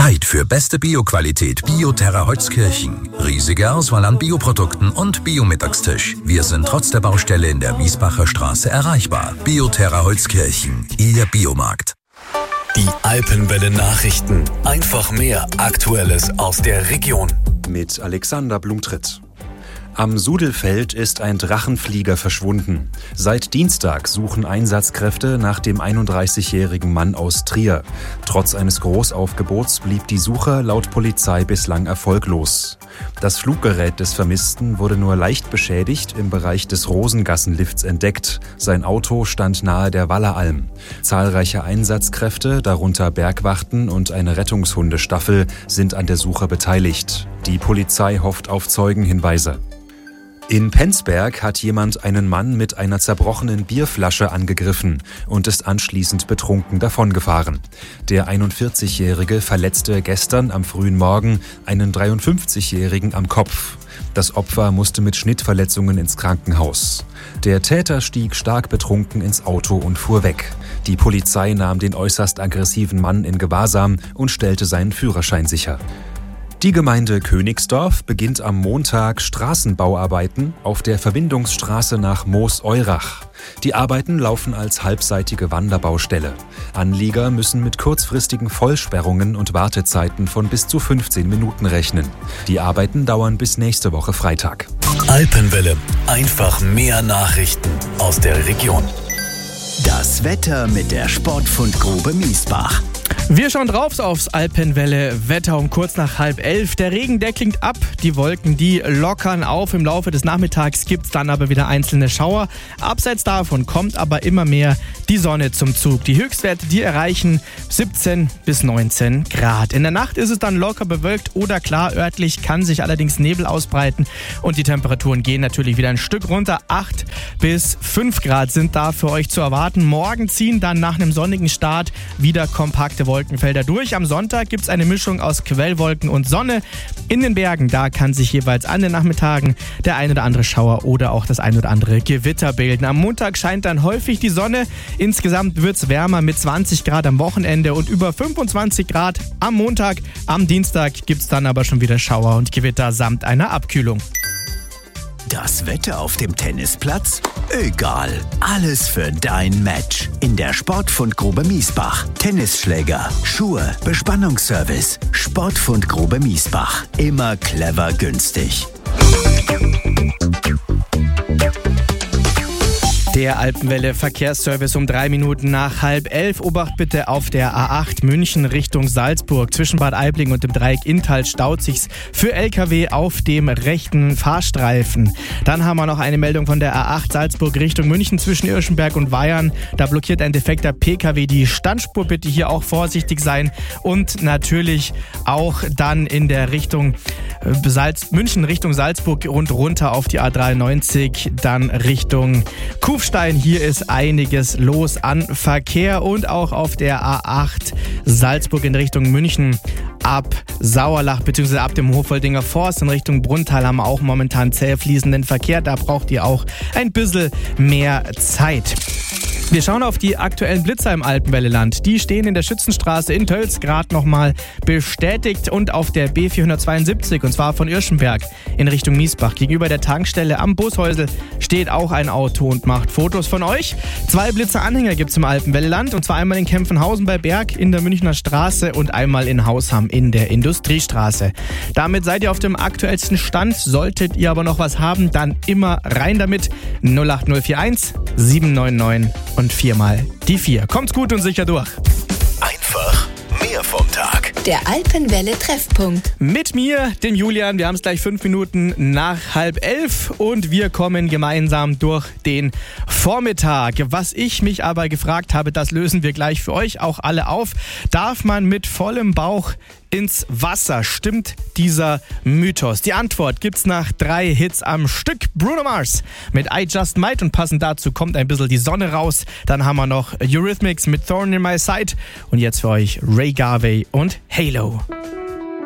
Zeit für beste Bioqualität Bioterra Holzkirchen. Riesige Auswahl an Bioprodukten und Biomittagstisch. Wir sind trotz der Baustelle in der Miesbacher Straße erreichbar. Bioterra Holzkirchen, Ihr Biomarkt. Die Alpenwelle Nachrichten. Einfach mehr Aktuelles aus der Region. Mit Alexander Blumtritt. Am Sudelfeld ist ein Drachenflieger verschwunden. Seit Dienstag suchen Einsatzkräfte nach dem 31-jährigen Mann aus Trier. Trotz eines Großaufgebots blieb die Suche laut Polizei bislang erfolglos. Das Fluggerät des Vermissten wurde nur leicht beschädigt im Bereich des Rosengassenlifts entdeckt. Sein Auto stand nahe der Walleralm. Zahlreiche Einsatzkräfte, darunter Bergwachten und eine Rettungshundestaffel, sind an der Suche beteiligt. Die Polizei hofft auf Zeugenhinweise. In Penzberg hat jemand einen Mann mit einer zerbrochenen Bierflasche angegriffen und ist anschließend betrunken davongefahren. Der 41-Jährige verletzte gestern am frühen Morgen einen 53-Jährigen am Kopf. Das Opfer musste mit Schnittverletzungen ins Krankenhaus. Der Täter stieg stark betrunken ins Auto und fuhr weg. Die Polizei nahm den äußerst aggressiven Mann in Gewahrsam und stellte seinen Führerschein sicher. Die Gemeinde Königsdorf beginnt am Montag Straßenbauarbeiten auf der Verbindungsstraße nach Moos-Eurach. Die Arbeiten laufen als halbseitige Wanderbaustelle. Anlieger müssen mit kurzfristigen Vollsperrungen und Wartezeiten von bis zu 15 Minuten rechnen. Die Arbeiten dauern bis nächste Woche Freitag. Alpenwelle. Einfach mehr Nachrichten aus der Region. Das Wetter mit der Sportfundgrube Miesbach. Wir schauen drauf aufs Alpenwelle-Wetter um kurz nach 10:30. Der Regen, der klingt ab. Die Wolken, die lockern auf. Im Laufe des Nachmittags gibt es dann aber wieder einzelne Schauer. Abseits davon kommt aber immer mehr die Sonne zum Zug. Die Höchstwerte, die erreichen 17 bis 19 Grad. In der Nacht ist es dann locker bewölkt oder klar örtlich, kann sich allerdings Nebel ausbreiten. Und die Temperaturen gehen natürlich wieder ein Stück runter. 8 bis 5 Grad sind da für euch zu erwarten. Morgen ziehen dann nach einem sonnigen Start wieder kompakte Wolkenfelder durch. Am Sonntag gibt es eine Mischung aus Quellwolken und Sonne. In den Bergen, da kann sich jeweils an den Nachmittagen der ein oder andere Schauer oder auch das ein oder andere Gewitter bilden. Am Montag scheint dann häufig die Sonne. Insgesamt wird es wärmer mit 20 Grad am Wochenende und über 25 Grad am Montag. Am Dienstag gibt es dann aber schon wieder Schauer und Gewitter samt einer Abkühlung. Das Wetter auf dem Tennisplatz? Egal. Alles für dein Match. In der Sportfundgrube Miesbach. Tennisschläger, Schuhe, Bespannungsservice. Sportfundgrube Miesbach. Immer clever günstig. Der Alpenwelle-Verkehrsservice um 3 Minuten nach 10:30. Obacht bitte auf der A8 München Richtung Salzburg. Zwischen Bad Aibling und dem Dreieck Inntal staut sich's für LKW auf dem rechten Fahrstreifen. Dann haben wir noch eine Meldung von der A8 Salzburg Richtung München zwischen Irschenberg und Weyern. Da blockiert ein defekter PKW die Standspur. Bitte hier auch vorsichtig sein. Und natürlich auch dann in der Richtung München Richtung Salzburg und runter auf die A93, dann Richtung Kufstein. Hier ist einiges los an Verkehr und auch auf der A8 Salzburg in Richtung München ab Sauerlach bzw. ab dem Hochwoldinger Forst in Richtung Brunntal haben wir auch momentan zäh fließenden Verkehr. Da braucht ihr auch ein bisschen mehr Zeit. Wir schauen auf die aktuellen Blitzer im Alpenwelleland. Die stehen in der Schützenstraße in Tölz gerade nochmal bestätigt und auf der B472 und zwar von Irschenberg in Richtung Miesbach. Gegenüber der Tankstelle am Bushäusel steht auch ein Auto und macht Fotos von euch. 2 Blitzeranhänger gibt es im Alpenwelleland und zwar einmal in Kempfenhausen bei Berg in der Münchner Straße und einmal in Hausham in der Industriestraße. Damit seid ihr auf dem aktuellsten Stand. Solltet ihr aber noch was haben, dann immer rein damit. 08041 799 und 4 mal die 4. Kommt's gut und sicher durch. Einfach mehr vom Tag. Der Alpenwelle-Treffpunkt. Mit mir, dem Julian. Wir haben es gleich 5 Minuten nach 10:30 und wir kommen gemeinsam durch den Vormittag. Was ich mich aber gefragt habe, das lösen wir gleich für euch auch alle auf. Darf man mit vollem Bauch ins Wasser? Stimmt dieser Mythos? Die Antwort gibt's nach 3 Hits am Stück. Bruno Mars mit I Just Might und passend dazu kommt ein bisschen die Sonne raus. Dann haben wir noch Eurythmics mit Thorn in My Side und jetzt für euch Ray Garvey und Halo.